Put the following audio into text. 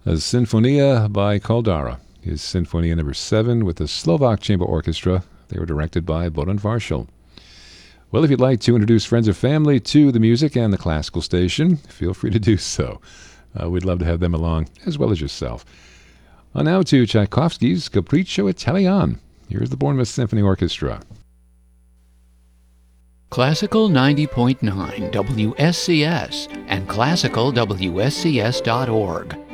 A Sinfonia by Caldara is Sinfonia number 7 with the Slovak Chamber Orchestra. They were directed by Boran Varshel. Well, if you'd like to introduce friends or family to the music and the classical station, feel free to do so. We'd love to have them along, as well as yourself. Now to Tchaikovsky's Capriccio Italian. Here's the Bournemouth Symphony Orchestra. Classical 90.9 WSCS and classicalwscs.org